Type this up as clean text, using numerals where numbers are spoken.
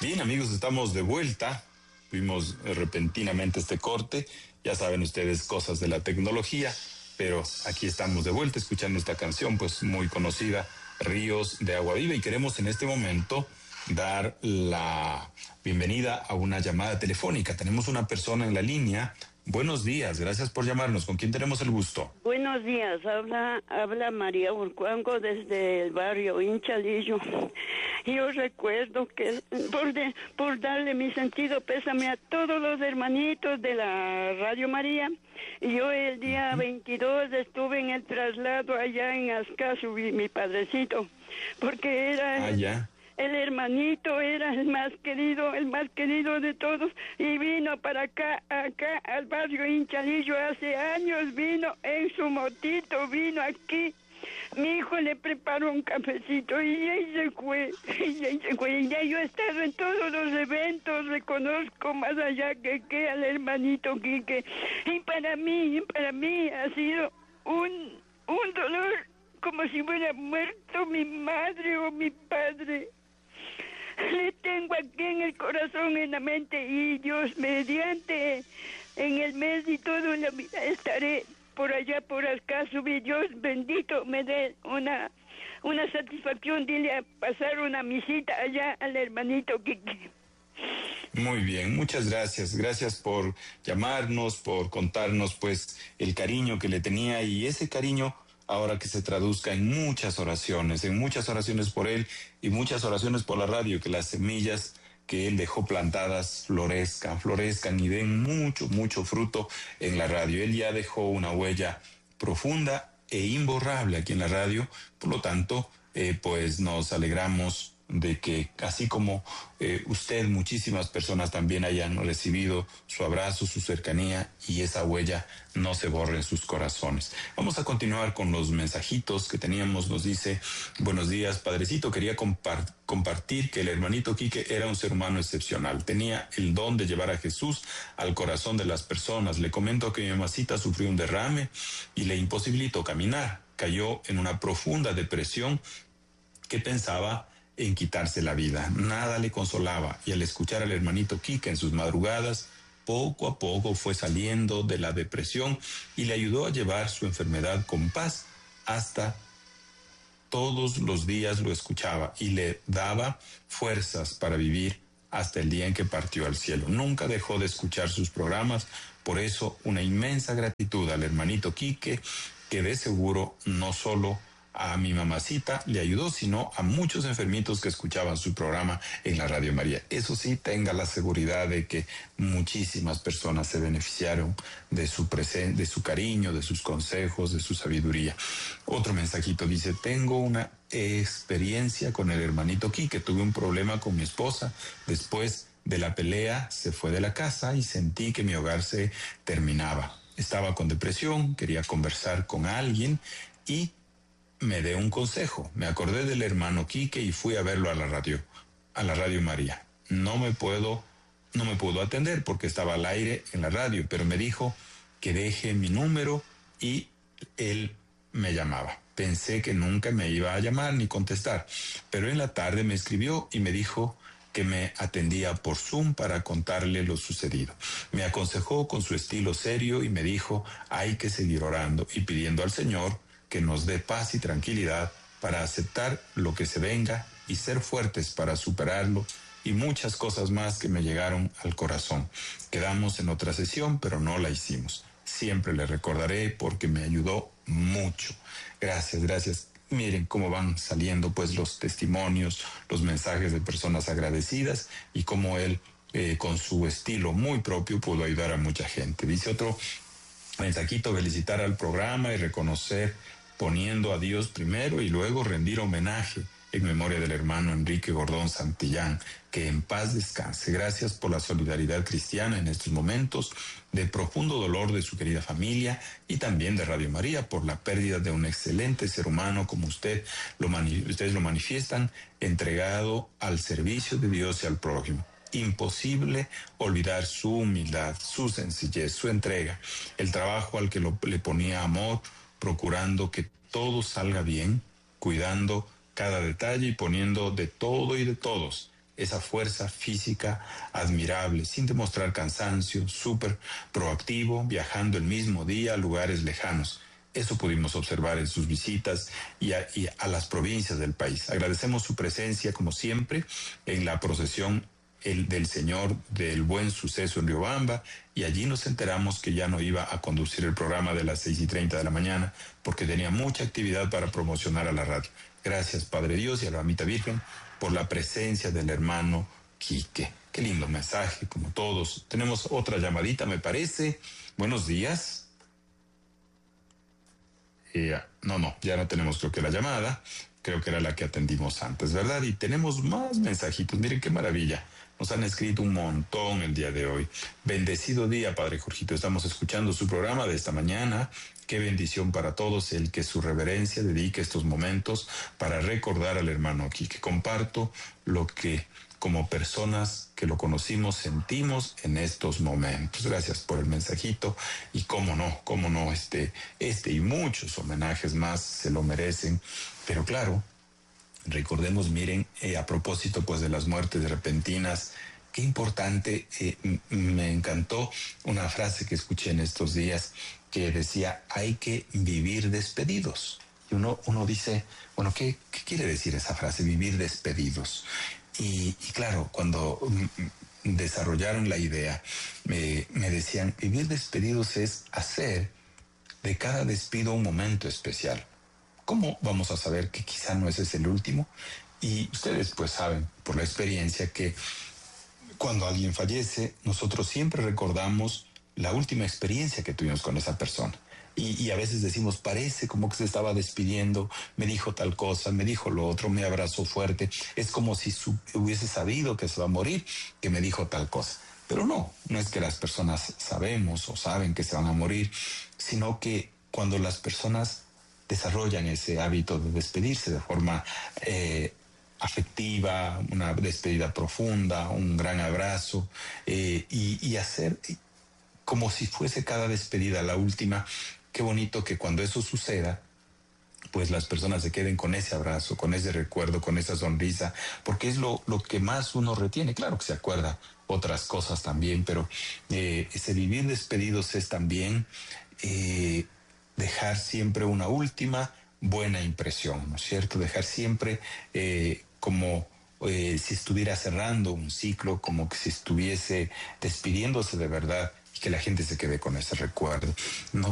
Bien, amigos, estamos de vuelta. Tuvimos repentinamente este corte. Ya saben ustedes cosas de la tecnología, pero aquí estamos de vuelta escuchando esta canción, pues muy conocida, Ríos de Agua Viva, y queremos en este momento dar la bienvenida a una llamada telefónica. Tenemos una persona en la línea. Buenos días, gracias por llamarnos. ¿Con quién tenemos el gusto? Buenos días, habla María Urcuango desde el barrio Hinchalillo. Yo recuerdo que por darle mi sentido pésame a todos los hermanitos de la Radio María. Yo el día 22 estuve en el traslado allá en Ascasu, mi padrecito, porque era... El hermanito era el más querido de todos, y vino para acá al barrio Hinchalillo hace años, vino en su motito, vino aquí. Mi hijo le preparó un cafecito y ahí se fue, y ya yo he estado en todos los eventos, reconozco más allá que al hermanito Quique, y para mí ha sido un dolor como si hubiera muerto mi madre o mi padre. Le tengo aquí en el corazón, en la mente, y Dios mediante, en el mes y todo en la vida estaré por allá por Ascasu, y Dios bendito me dé una satisfacción, dile a pasar una misita allá al hermanito Quique. Muy bien, muchas gracias. Gracias por llamarnos, por contarnos pues el cariño que le tenía, y ese cariño ahora que se traduzca en muchas oraciones por él y muchas oraciones por la radio, que las semillas que él dejó plantadas florezcan y den mucho fruto en la radio. Él ya dejó una huella profunda e imborrable aquí en la radio, por lo tanto, pues nos alegramos de que así como usted, muchísimas personas también hayan recibido su abrazo, su cercanía, y esa huella no se borre en sus corazones. Vamos a continuar con los mensajitos que teníamos. Nos dice: buenos días, padrecito, quería compartir que el hermanito Quique era un ser humano excepcional. Tenía el don de llevar a Jesús al corazón de las personas. Le comento que mi mamacita sufrió un derrame y le imposibilitó caminar. Cayó en una profunda depresión que pensaba en quitarse la vida. Nada le consolaba, y al escuchar al hermanito Quique en sus madrugadas, poco a poco fue saliendo de la depresión y le ayudó a llevar su enfermedad con paz. Hasta todos los días lo escuchaba y le daba fuerzas para vivir hasta el día en que partió al cielo. Nunca dejó de escuchar sus programas, por eso una inmensa gratitud al hermanito Quique, que de seguro no solo a mi mamacita le ayudó, sino a muchos enfermitos que escuchaban su programa en la Radio María. Eso sí, tenga la seguridad de que muchísimas personas se beneficiaron de su de su cariño, de sus consejos, de su sabiduría. Otro mensajito dice: tengo una experiencia con el hermanito Quique. Tuve un problema con mi esposa. Después de la pelea se fue de la casa y sentí que mi hogar se terminaba. Estaba con depresión, quería conversar con alguien y me dio un consejo. Me acordé del hermano Quique y fui a verlo a la Radio María. No me pudo atender porque estaba al aire en la radio, pero me dijo que deje mi número y él me llamaba. Pensé que nunca me iba a llamar ni contestar, pero en la tarde me escribió y me dijo que me atendía por Zoom para contarle lo sucedido. Me aconsejó con su estilo serio y me dijo: hay que seguir orando y pidiendo al Señor que nos dé paz y tranquilidad para aceptar lo que se venga y ser fuertes para superarlo, y muchas cosas más que me llegaron al corazón. Quedamos en otra sesión, pero no la hicimos. Siempre le recordaré porque me ayudó mucho. Gracias. Miren cómo van saliendo pues los testimonios, los mensajes de personas agradecidas, y cómo él con su estilo muy propio pudo ayudar a mucha gente. Dice otro mensajito: felicitar al programa y reconocer, poniendo a Dios primero, y luego rendir homenaje en memoria del hermano Enrique Gordón Santillán, que en paz descanse. Gracias por la solidaridad cristiana en estos momentos de profundo dolor de su querida familia, y también de Radio María por la pérdida de un excelente ser humano como ustedes lo manifiestan, entregado al servicio de Dios y al prójimo. Imposible olvidar su humildad, su sencillez, su entrega, el trabajo al que le ponía amor, procurando que todo salga bien, cuidando cada detalle y poniendo de todo y de todos esa fuerza física admirable, sin demostrar cansancio, súper proactivo, viajando el mismo día a lugares lejanos. Eso pudimos observar en sus visitas y a las provincias del país. Agradecemos su presencia, como siempre, en la procesión del Señor del Buen Suceso en Riobamba, y allí nos enteramos que ya no iba a conducir el programa de las 6:30 de la mañana porque tenía mucha actividad para promocionar a la radio. Gracias, Padre Dios y a la Mamita Virgen, por la presencia del hermano Quique. Qué lindo mensaje, como todos. Tenemos otra llamadita, me parece. Buenos días. No, ya no tenemos, creo que la llamada. Creo que era la que atendimos antes, ¿verdad? Y tenemos más mensajitos. Miren qué maravilla. Nos han escrito un montón el día de hoy. Bendecido día, Padre Jorgito. Estamos escuchando su programa de esta mañana. Qué bendición para todos el que su reverencia dedique estos momentos para recordar al hermano aquí, que comparto lo que como personas que lo conocimos sentimos en estos momentos. Gracias por el mensajito y cómo no, este y muchos homenajes más se lo merecen. Pero claro, recordemos, miren, a propósito pues de las muertes repentinas, qué importante, me encantó una frase que escuché en estos días que decía, hay que vivir despedidos. Y uno dice, bueno, ¿qué quiere decir esa frase, vivir despedidos? Y claro, cuando desarrollaron la idea, me decían, vivir despedidos es hacer de cada despido un momento especial. ¿Cómo vamos a saber que quizá no ese es el último? Y ustedes pues saben por la experiencia que cuando alguien fallece, nosotros siempre recordamos la última experiencia que tuvimos con esa persona. Y a veces decimos, parece como que se estaba despidiendo, me dijo tal cosa, me dijo lo otro, me abrazó fuerte. Es como si hubiese sabido que se va a morir, que me dijo tal cosa. Pero no es que las personas sabemos o saben que se van a morir, sino que cuando las personas desarrollan ese hábito de despedirse de forma afectiva, una despedida profunda, un gran abrazo, y hacer como si fuese cada despedida la última. Qué bonito que cuando eso suceda, pues las personas se queden con ese abrazo, con ese recuerdo, con esa sonrisa, porque es lo que más uno retiene. Claro que se acuerda otras cosas también, pero ese vivir despedidos es también dejar siempre una última buena impresión, ¿no es cierto? Dejar siempre como si estuviera cerrando un ciclo, como que si estuviese despidiéndose de verdad, y que la gente se quede con ese recuerdo. No